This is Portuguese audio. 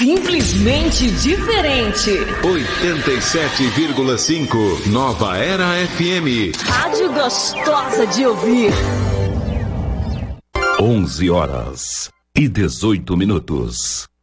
Simplesmente diferente. 87,5 Nova Era FM. Rádio gostosa de ouvir. 11 horas e 18 minutos.